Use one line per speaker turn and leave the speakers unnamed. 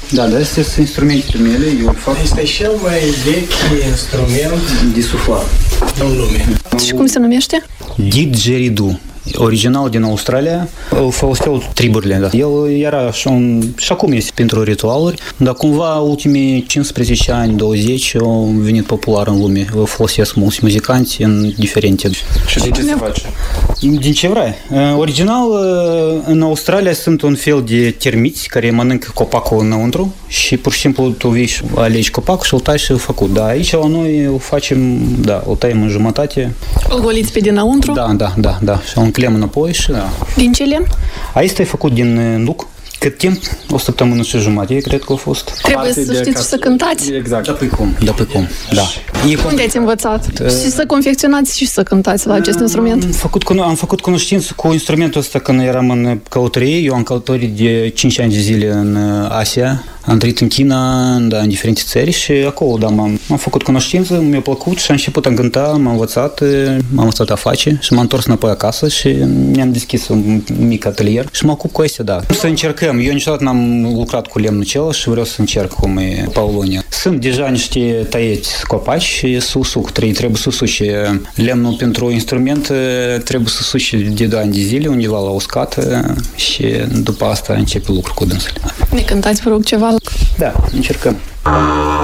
Da, astea sunt instrumentele mele, eu îl fac.
Este cel mai vechi instrument
de suflat
în lume.
Și cum se numește?
Didgeridoo. Original din Australia, îl foloseau triburile, da. El era așa și acum este pentru ritualuri, dar cumva ultimii 15 ani, 20 au venit popular în lume. Îl folosesc mulți muzicanți în diferite.
Și de ce se face?
Din ce vrei. Original, în Australia sunt un fel de termiți care mănâncă copacul înăuntru și pur și simplu tu vii și alegi copacul și îl tai și îl făcut. Da, aici la noi îl facem, da, îl taiem în jumătate.
Îl goliți pe dinăuntru?
Da. Și îl înclem înapoi și da.
Din ce lemn?
Aici e făcut din nuc. Cât timp? O săptămână și jumătate, cred că a fost.
Trebuie să știți și să cântați?
Exact.
Da, pe cum. Da.
Unde ați învățat? Și să confecționați și să cântați la acest instrument?
Am făcut cunoștință cu instrumentul ăsta când eram în călătorie. Eu am călătorit de 5 ani de zile în Asia. Am trăit în China, da, în diferite țări și acolo, da, am făcut cunoștință, mi-a plăcut și am început a cânta, m-am învățat a face și m-am întors înapoi acasă și mi-am deschis un mic atelier și mă ocup cu astea, da. Să încercăm. Eu niciodată n-am lucrat cu lemnul acela și vreau să încerc cum e Paulonia. Sunt deja niște tăieți copaci și susuc, trebuie să suci lemnul pentru instrument, trebuie să suci de 2 ani de zile, undeva la uscat și după asta începe lucrul cu dânsul.
Ne cântați, vă rog, ceva?
Da, încercăm.